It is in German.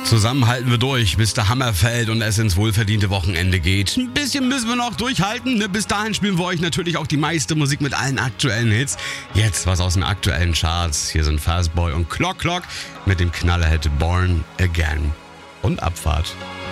Zusammen halten wir durch, bis der Hammer fällt und es ins wohlverdiente Wochenende geht. Ein bisschen müssen wir noch durchhalten. Ne? Bis dahin spielen wir euch natürlich auch die meiste Musik mit allen aktuellen Hits. Jetzt was aus den aktuellen Charts. Hier sind Fastboy und Clock Clock mit dem Knallerhit Born Again. Und Abfahrt.